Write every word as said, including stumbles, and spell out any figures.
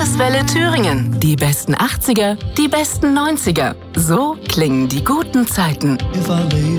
Kurswelle Thüringen. Die besten achtziger, die besten neunziger. So klingen die guten Zeiten.